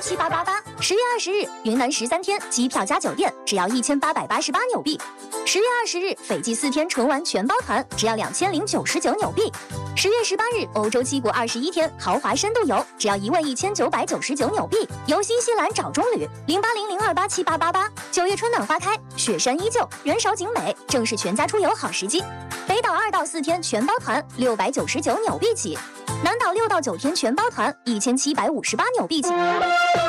10月20日，云南13天机票加酒店只要1888纽币。10月20日，斐济4天纯玩全包团只要2099纽币。10月18日，欧洲7国21天豪华深度游只要11999纽币。游新西兰找中旅0800287888。9月春暖花开，雪山依旧，人少景美，正是全家出游好时机。北岛2到4天全包团699纽币起，南岛6到9天全包团1758纽币起。